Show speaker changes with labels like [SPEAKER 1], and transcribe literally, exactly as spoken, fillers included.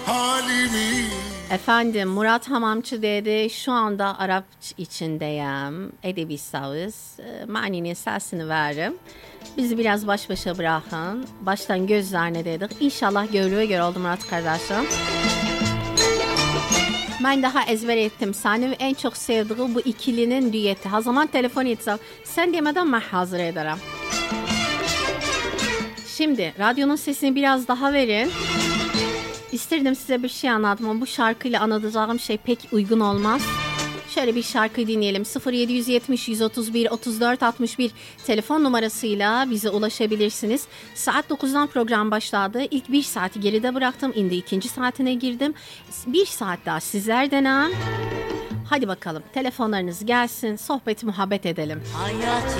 [SPEAKER 1] halimi.
[SPEAKER 2] Efendim Murat Hamamçı dedi şu anda Arap içindeyim. Edebi savuz. Maninin sesini veririm. Bizi biraz baş başa bırakın. Baştan gözlerine dedik. İnşallah görüyor göre oldu Murat kardeşim. Ben daha ezber ettim. Seni en çok sevdiği bu ikilinin düeti. Ha zaman telefon etsem sen demeden ben hazır ederim. Şimdi radyonun sesini biraz daha verin. İsterdim size bir şey anlatmam ama bu şarkıyla anlatacağım şey pek uygun olmaz. Şöyle bir şarkı dinleyelim. sıfır yedi yetmiş yüz otuz bir otuz dört altmış bir telefon numarasıyla bize ulaşabilirsiniz. Saat dokuzdan program başladı. İlk bir saati geride bıraktım. Şimdi ikinci saatine girdim. Bir saat daha sizlerden. Hadi bakalım telefonlarınız gelsin. Sohbet muhabbet edelim.
[SPEAKER 3] Hayat